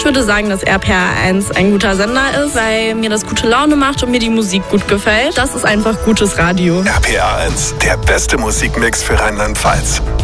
Ich würde sagen, dass RPR 1 ein guter Sender ist, weil mir das gute Laune macht und mir die Musik gut gefällt. Das ist einfach gutes Radio. RPR 1, der beste Musikmix für Rheinland-Pfalz.